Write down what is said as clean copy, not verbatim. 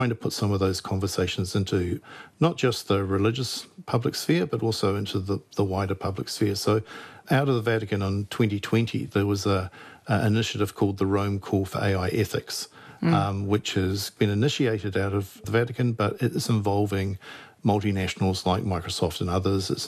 trying to put some of those conversations into not just the religious public sphere, but also into the wider public sphere. So out of the Vatican in 2020, there was an initiative called the Rome Call for AI Ethics, which has been initiated out of the Vatican, but it's involving multinationals like Microsoft and others. It's